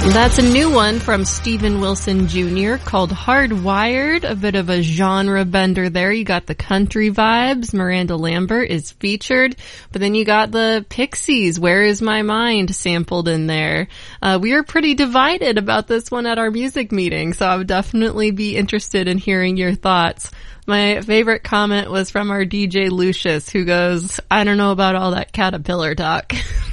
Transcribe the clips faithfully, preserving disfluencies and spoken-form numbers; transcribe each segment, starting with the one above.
That's a new one from Steven Wilson Junior called Hardwired, a bit of a genre bender there. You got the country vibes. Miranda Lambert is featured, but then you got the Pixies, Where Is My Mind, sampled in there. Uh, we were pretty divided about this one at our music meeting, so I would definitely be interested in hearing your thoughts. My favorite comment was from our D J Lucius, who goes, I don't know about all that caterpillar talk.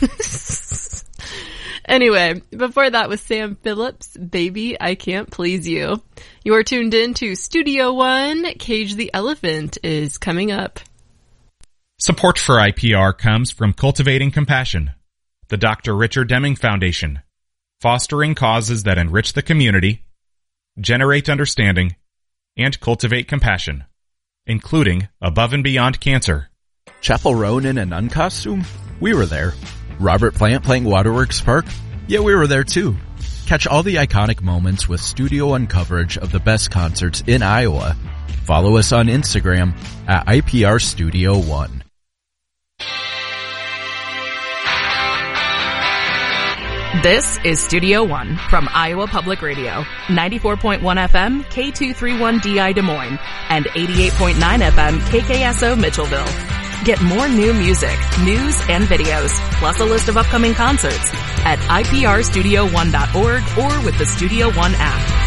Anyway, before that was Sam Phillips, Baby, I Can't Please You. You are tuned in to Studio One. Cage the Elephant is coming up. Support for I P R comes from Cultivating Compassion, the Doctor Richard Deming Foundation, fostering causes that enrich the community, generate understanding, and cultivate compassion, including Above and Beyond Cancer. Chapel Roan in a nun costume? We were there. Robert Plant playing Waterworks Park? Yeah, we were there too. Catch all the iconic moments with Studio One coverage of the best concerts in Iowa. Follow us on Instagram at I P R Studio One. This is Studio One from Iowa Public Radio, ninety-four point one F M, K two thirty-one D I Des Moines, and eighty-eight point nine F M, K K S O Mitchellville. Get more new music, news, and videos, plus a list of upcoming concerts at I P R studio one dot org or with the Studio One app.